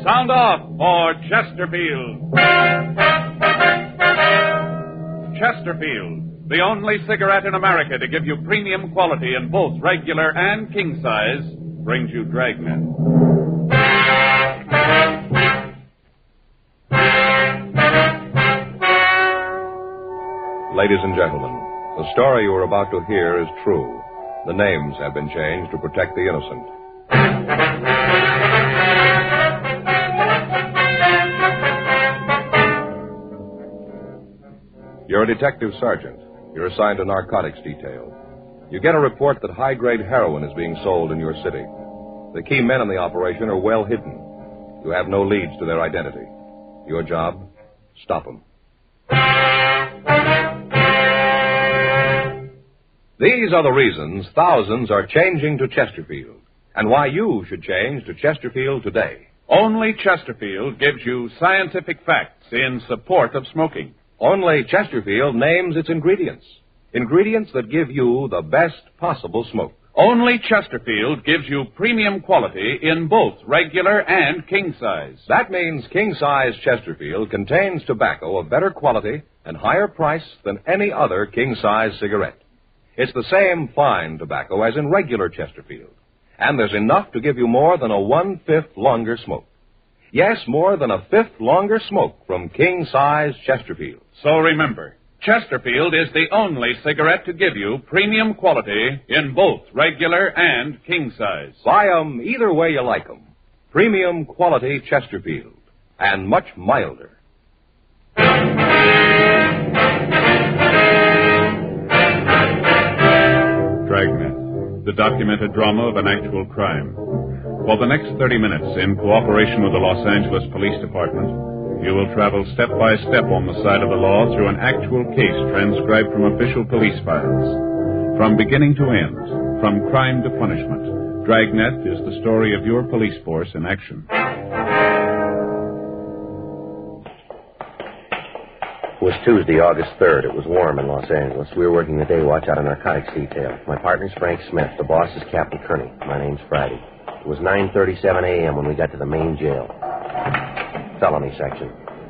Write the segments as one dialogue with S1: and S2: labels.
S1: Sound off for Chesterfield. Chesterfield, the only cigarette in America to give you premium quality in both regular and king size, brings you Dragnet.
S2: Ladies and gentlemen, the story you are about to hear is true. The names have been changed to protect the innocent. You're a detective sergeant. You're assigned to narcotics detail. You get a report that high-grade heroin is being sold in your city. The key men in the operation are well hidden. You have no leads to their identity. Your job? Stop them. These are the reasons thousands are changing to Chesterfield, and why you should change to Chesterfield today.
S1: Only Chesterfield gives you scientific facts in support of smoking.
S2: Only Chesterfield names its ingredients. Ingredients that give you the best possible smoke.
S1: Only Chesterfield gives you premium quality in both regular and king size.
S2: That means king-size Chesterfield contains tobacco of better quality and higher price than any other king-size cigarette. It's the same fine tobacco as in regular Chesterfield. And there's enough to give you more than a 1/5 longer smoke. Yes, more than a 1/5 longer smoke from king-size Chesterfield.
S1: So remember, Chesterfield is the only cigarette to give you premium quality in both regular and king size.
S2: Buy 'em either way you like 'em. Premium quality Chesterfield. And much milder.
S1: Dragnet, the documented drama of an actual crime. For the next 30 minutes, in cooperation with the Los Angeles Police Department, you will travel step by step on the side of the law through an actual case transcribed from official police files. From beginning to end, from crime to punishment, Dragnet is the story of your police force in action.
S3: It was Tuesday, August 3rd. It was warm in Los Angeles. We were working the day watch out of narcotics detail. My partner's Frank Smith. The boss is Captain Kearney. My name's Friday. It was 9:37 a.m. when we got to the main jail. Felony section.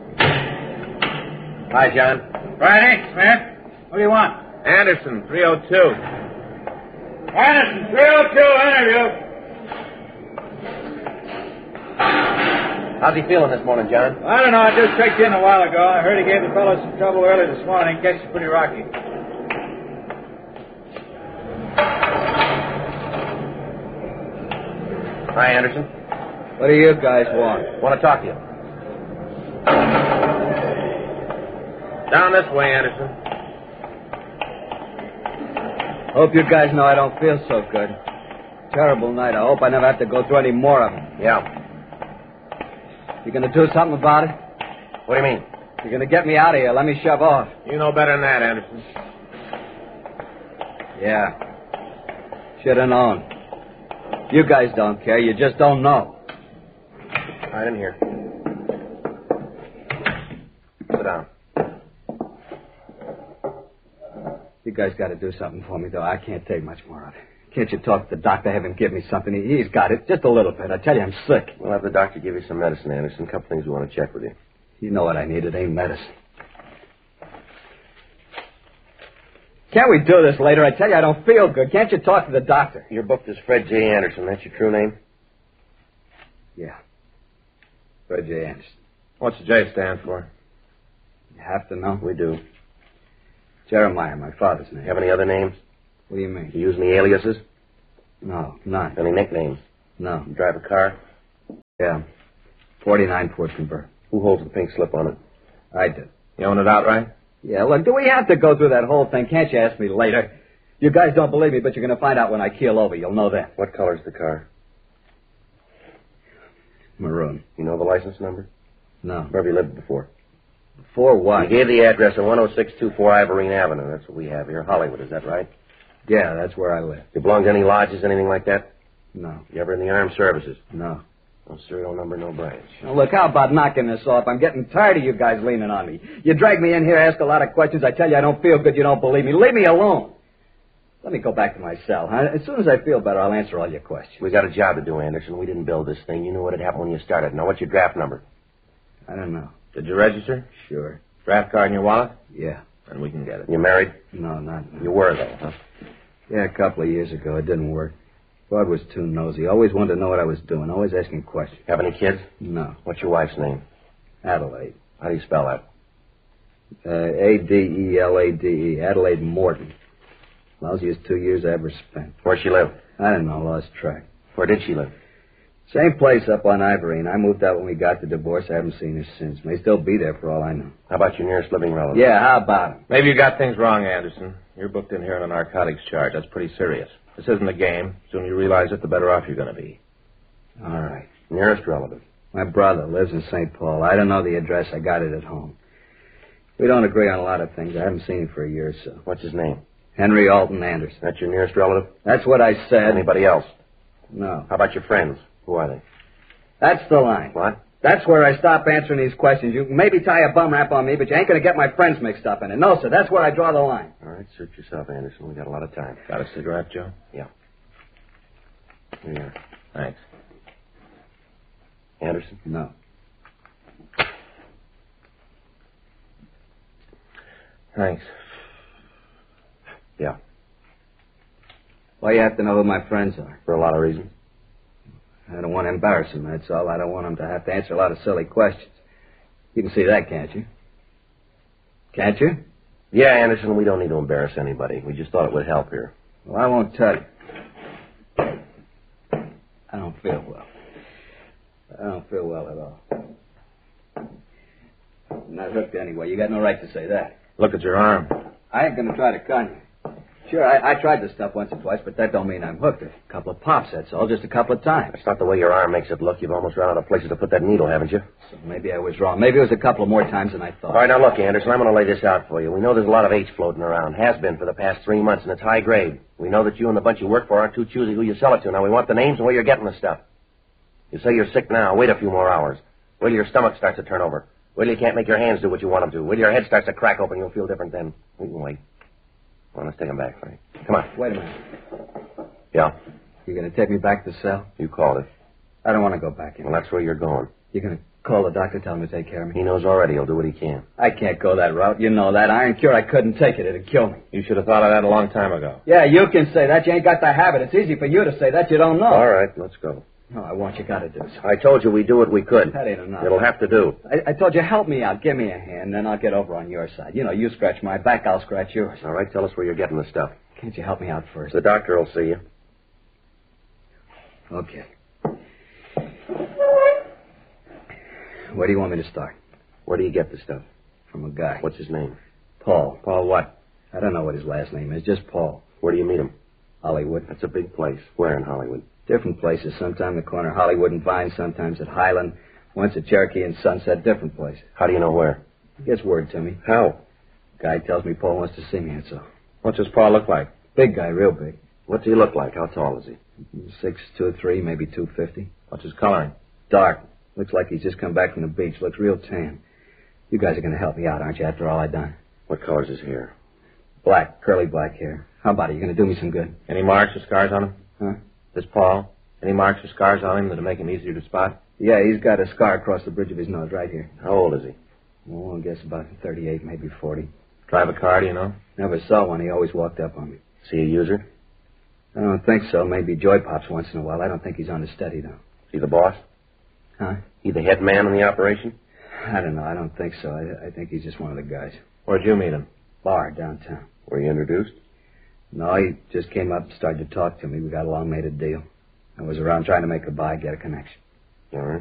S3: Hi, John.
S4: Friday, Smith. What do you want?
S3: Anderson, 302.
S4: Anderson, 302, interview.
S3: How's he feeling this morning, John?
S4: I don't know. I just checked in a while ago. I heard he gave the fellow some trouble early this morning. Guess he's pretty rocky.
S3: Hi, Anderson.
S4: What do you guys want?
S3: Want to talk to you. Down this way, Anderson.
S4: Hope you guys know I don't feel so good. Terrible night. I hope I never have to go through any more of them.
S3: Yeah.
S4: You gonna do something about it?
S3: What do you mean?
S4: You're gonna get me out of here. Let me shove off.
S3: You know better than that, Anderson.
S4: Yeah. Should have known. You guys don't care. You just don't know.
S3: Right in here. Sit down.
S4: You guys got to do something for me, though. I can't take much more of it. Can't you talk to the doctor, have him give me something? He's got it. Just a little bit. I tell you, I'm sick.
S3: We'll have the doctor give you some medicine, Anderson. A couple things we want to check with you.
S4: You know what I need. It ain't medicine. Can't we do this later? I tell you, I don't feel good. Can't you talk to the doctor?
S3: You're booked as Fred J. Anderson. That's your true name?
S4: Yeah. Fred J. Anderson.
S3: What's the J stand for?
S4: You have to know?
S3: We do.
S4: Jeremiah, my father's name.
S3: You have any other names?
S4: What do you mean?
S3: You use any aliases?
S4: No, none.
S3: Any nicknames?
S4: No.
S3: You drive a car?
S4: Yeah. 49 Ford Convert.
S3: Who holds the pink slip on it?
S4: I did.
S3: You own it outright?
S4: Yeah, look, do we have to go through that whole thing? Can't you ask me later? You guys don't believe me, but you're going to find out when I keel over. You'll know that.
S3: What color's the car?
S4: Maroon.
S3: You know the license number?
S4: No.
S3: Where have you lived before?
S4: Before what?
S3: You gave the address of 10624 Ivorine Avenue. That's what we have here. Hollywood, is that right?
S4: Yeah, that's where I live.
S3: You belong to any lodges, anything like that?
S4: No.
S3: You ever in the armed services?
S4: No.
S3: No serial number, no branch.
S4: Now, look, how about knocking this off? I'm getting tired of you guys leaning on me. You drag me in here, ask a lot of questions. I tell you I don't feel good. You don't believe me. Leave me alone. Let me go back to my cell, huh? As soon as I feel better, I'll answer all your questions.
S3: We got a job to do, Anderson. We didn't build this thing. You knew what had happened when you started. Now, what's your draft number?
S4: I don't know.
S5: Did you register?
S4: Sure.
S5: Draft card in your wallet?
S4: Yeah.
S5: And we can get it.
S3: You married?
S4: No, not.
S3: You were, though, huh?
S4: Yeah, a couple of years ago. It didn't work. Bud was too nosy. Always wanted to know what I was doing. Always asking questions.
S3: Have any kids?
S4: No.
S3: What's your wife's name?
S4: Adelaide.
S3: How do you spell that?
S4: Adelade. Adelaide Morton. Lousiest 2 years I ever spent.
S3: Where'd she live?
S4: I don't know. Lost track.
S3: Where did she live?
S4: Same place up on Ivory, and I moved out when we got the divorce. I haven't seen her since. May still be there for all I know.
S3: How about your nearest living relative?
S4: Yeah, how about him?
S5: Maybe you got things wrong, Anderson. You're booked in here on a narcotics charge. That's pretty serious. This isn't a game. The sooner you realize it, the better off you're going to be.
S4: All right.
S3: Nearest relative?
S4: My brother lives in St. Paul. I don't know the address. I got it at home. We don't agree on a lot of things. I haven't seen him for a year or so.
S3: What's his name?
S4: Henry Alton Anderson.
S3: That's your nearest relative?
S4: That's what I said.
S3: Anybody else?
S4: No.
S3: How about your friends? Who are they?
S4: That's the line.
S3: What?
S4: That's where I stop answering these questions. You can maybe tie a bum rap on me, but you ain't going to get my friends mixed up in it. No, sir. That's where I draw the line.
S3: All right, suit yourself, Anderson. We got a lot of time.
S5: Got a cigarette, Joe?
S3: Yeah. Here you are.
S5: Thanks.
S3: Anderson?
S4: No.
S5: Thanks.
S3: Yeah.
S4: Why you have to know who my friends are?
S3: For a lot of reasons.
S4: I don't want to embarrass them, that's all. I don't want them to have to answer a lot of silly questions. You can see that, can't you? Can't you?
S3: Yeah, Anderson, we don't need to embarrass anybody. We just thought it would help here.
S4: Well, I won't tell you. I don't feel well. I don't feel well at all. I'm not hooked anyway. You got no right to say that.
S5: Look at your arm.
S4: I ain't going to try to con you. Sure, I tried this stuff once or twice, but that don't mean I'm hooked. A couple of pops, that's all. Just a couple of times.
S3: That's not the way your arm makes it look. You've almost run out of places to put that needle, haven't you?
S4: So maybe I was wrong. Maybe it was a couple of more times than I thought.
S3: All right, now look, Anderson, I'm going to lay this out for you. We know there's a lot of H floating around. Has been for the past 3 months, and it's high grade. We know that you and the bunch you work for aren't too choosy who you sell it to. Now, we want the names and where you're getting the stuff. You say you're sick now. Wait a few more hours. Wait till your stomach starts to turn over. Wait till you can't make your hands do what you want them to. Wait till your head starts to crack open. You'll feel different then. We can wait. Well, let's take him back, Frank. Come on.
S4: Wait a minute.
S3: Yeah?
S4: You're going to take me back to the cell?
S3: You called it.
S4: I don't want to go back in.
S3: Well, that's where you're going.
S4: You're going to call the doctor, tell him to take care of me?
S3: He knows already. He'll do what he can.
S4: I can't go that route. You know that. Iron Cure, I couldn't take it. It'd kill me.
S5: You should have thought of that a long time ago.
S4: Yeah, you can say that. You ain't got the habit. It's easy for you to say that. You don't know.
S3: All right, let's go.
S4: No, I want you got to do something.
S3: I told you we'd do what we could.
S4: That ain't enough.
S3: It'll have to do.
S4: I told you, help me out. Give me a hand, then I'll get over on your side. You know, you scratch my back, I'll scratch yours.
S3: All right, tell us where you're getting the stuff.
S4: Can't you help me out first?
S3: The doctor will see you.
S4: Okay. Where do you want me to start?
S3: Where do you get the stuff?
S4: From a guy.
S3: What's his name?
S4: Paul.
S3: Paul what?
S4: I don't know what his last name is, just Paul.
S3: Where do you meet him?
S4: Hollywood.
S3: That's a big place. Where in Hollywood?
S4: Different places. Sometime the corner of Hollywood and Vine, sometimes at Highland, once at Cherokee and Sunset, different places.
S3: How do you know where?
S4: He gets word to me.
S3: How?
S4: Guy tells me Paul wants to see me, that's all.
S5: What does Paul look like?
S4: Big guy, real big.
S3: What's he look like? How tall is he?
S4: 6'2", maybe 250.
S5: What's his coloring?
S4: Dark. Looks like he's just come back from the beach. Looks real tan. You guys are going to help me out, aren't you, after all I've done?
S3: What color's his hair?
S4: Black, curly black hair. How about it? You going to do me some good?
S5: Any marks or scars on him?
S4: Huh?
S5: This Paul? Any marks or scars on him that'll make him easier to spot?
S4: Yeah, he's got a scar across the bridge of his nose right here.
S3: How old is he?
S4: Oh, I guess about 38, maybe 40.
S5: Drive a car, do you know?
S4: Never saw one. He always walked up on me.
S3: Is he a user?
S4: I don't think so. Maybe joy pops once in a while. I don't think he's on the steady, though.
S3: Is he the boss?
S4: Huh?
S3: He the head man in the operation?
S4: I don't know. I don't think so. I think he's just one of the guys.
S5: Where'd you meet him?
S4: Bar downtown.
S3: Were you introduced?
S4: No, he just came up and started to talk to me. We got along, made a deal. I was around trying to make a buy, get a connection.
S3: All right.